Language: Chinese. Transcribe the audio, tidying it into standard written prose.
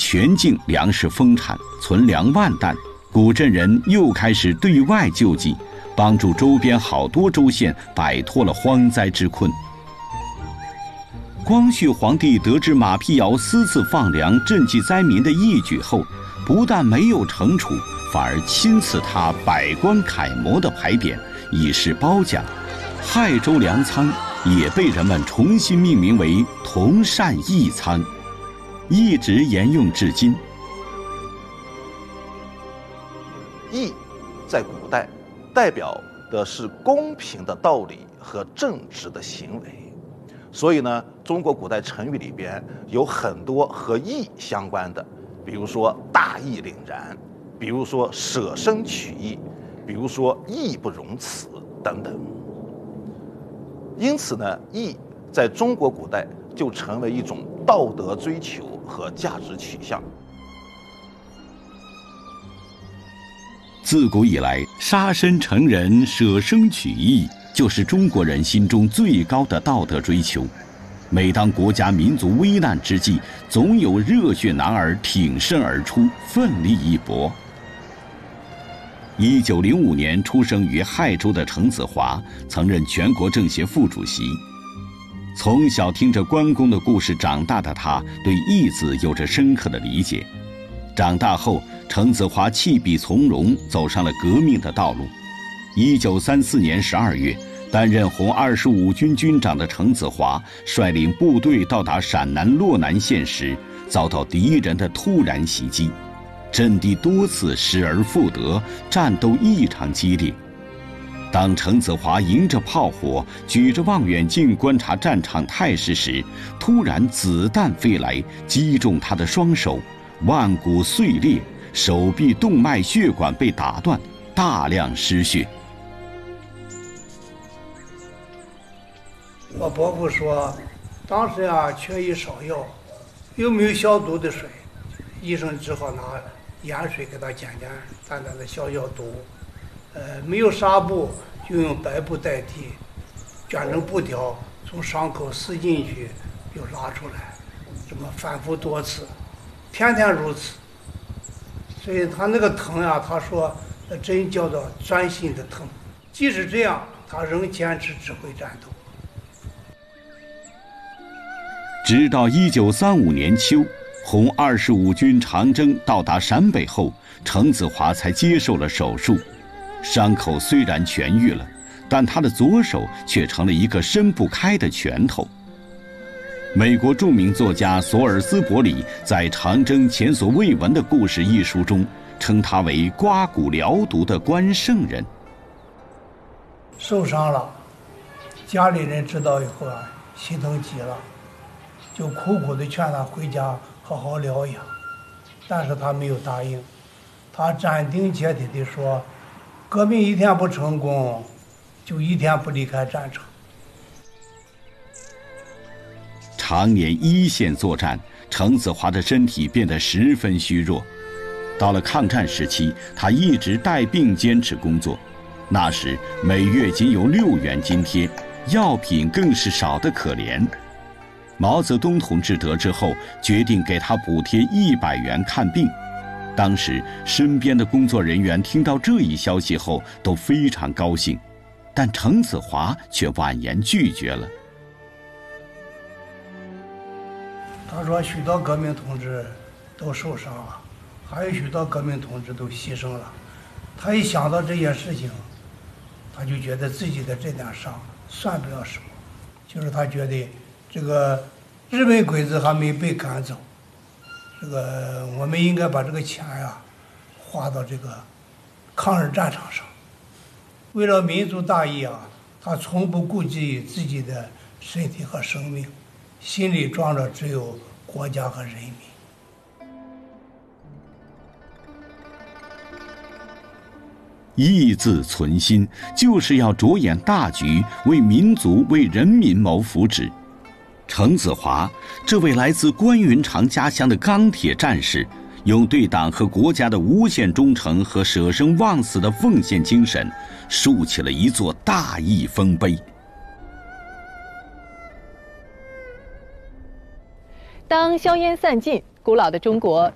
全境粮食丰产，存粮万担，古镇人又开始对外救济，帮助周边好多州县摆脱了荒灾之困。光绪皇帝得知马辟尧私自放粮赈济灾民的义举后，不但没有惩处，反而亲赐他百官楷模的牌匾，以示褒奖。亥州粮仓也被人们重新命名为同善义仓，一直沿用至今。 义在古代代表的是公平的道理和正直的行为，所以呢，中国古代成语里边有很多和义相关的，比如说大义凛然，比如说舍生取义，比如说义不容辞等等。因此呢，义在中国古代就成为一种道德追求和价值取向。 自古以来，杀身成仁、舍生取义，就是中国人心中最高的道德追求。每当国家民族危难之际，总有热血男儿挺身而出，奋力一搏。1905年出生于亥州的程子华，曾任全国政协副主席。从小听着关公的故事长大的他，对义字有着深刻的理解。长大后，程子华弃笔从戎，走上了革命的道路。1934年12月，担任红25军军长的程子华率领部队到达陕南洛南县时，遭到敌人的突然袭击，阵地多次失而复得，战斗异常激烈。当程子华迎着炮火，举着望远镜观察战场态势时，突然子弹飞来，击中他的双手，腕骨碎裂，手臂动脉血管被打断，大量失血。 我伯父说，当时缺医少药，又没有消毒的水，医生只好拿盐水给他简单的消毒。没有纱布，就用白布代替，卷成布条，从伤口撕进去，又拉出来，这么反复多次，天天如此。所以他那个疼他说那真叫做钻心的疼。即使这样，他仍坚持指挥战斗。 直到1935年秋，红25军长征到达陕北后，程子华才接受了手术。伤口虽然痊愈了，但他的左手却成了一个伸不开的拳头。美国著名作家索尔斯伯里在《长征前所未闻的故事》一书中，称他为刮骨疗毒的关圣人。 受伤了，家里人知道以后心疼极了，就苦苦地劝他回家好好疗养，但是他没有答应。他斩钉截铁地说，革命一天不成功，就一天不离开战场。 常年一线作战，程子华的身体变得十分虚弱。到了抗战时期，他一直带病坚持工作。那时每月仅有6元津贴，药品更是少得可怜。毛泽东同志得知后，决定给他补贴100元看病。当时身边的工作人员听到这一消息后都非常高兴，但程子华却婉言拒绝了。 他说许多革命同志都受伤了，还有许多革命同志都牺牲了。他一想到这些事情，他就觉得自己的这点伤算不了什么，就是他觉得这个日本鬼子还没被赶走，我们应该把这个钱花到这个抗日战场上。为了民族大义他从不顾及自己的身体和生命，心里装着只有国家和人民。 义字存心，就是要着眼大局，为民族、为人民谋福祉。程子华这位来自关云长家乡的钢铁战士，用对党和国家的无限忠诚和舍生忘死的奉献精神，竖起了一座大义丰碑。 当硝烟散尽，古老的中国